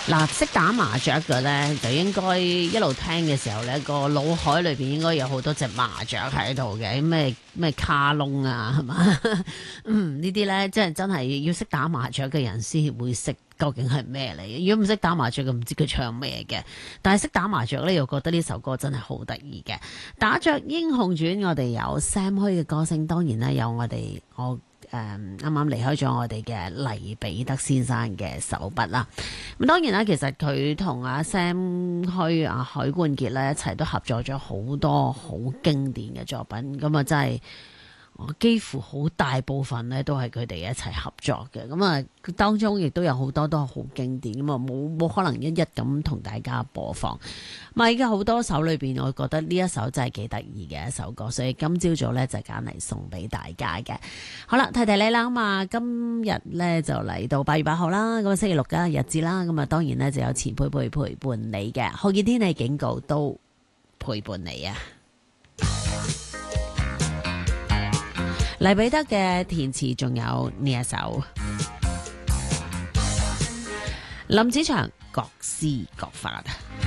嗱，識打麻雀嘅咧，就應該一路聽嘅時候咧，個腦海裏邊應該有好多隻麻雀喺度嘅，咩卡窿啊，係嘛？呢啲咧，即係真係要識打麻雀嘅人先會識究竟係咩嚟嘅。如果唔識打麻雀嘅，唔知佢唱咩嘅。但係識打麻雀咧，又覺得呢首歌真係好得意嘅。打雀英雄傳，我哋有 Sam 虛嘅歌聲，當然咧有我啱啱離開咗我哋嘅黎彼得先生嘅手筆啦。咁當然啦，其實佢同阿 Sam 虛、阿許冠傑咧一齊都合作咗好多好經典嘅作品，咁啊真係幾乎好大部分咧都係佢哋一齊合作嘅。咁啊當中亦都有好多都係好經典，咁啊冇可能一一咁同大家播放。咪而家好多首裏邊，我覺得呢一首真係幾得意嘅一首歌，所以今朝早咧就揀嚟送俾大家嘅。好啦，提你啦，咁啊今日咧就嚟到8月8號啦，咁啊星期六嘅日子啦，咁啊當然咧就有前輩陪伴你嘅酷熱天氣警告都陪伴你啊。黎彼得嘅填詞仲有呢一首，林子祥各施各法。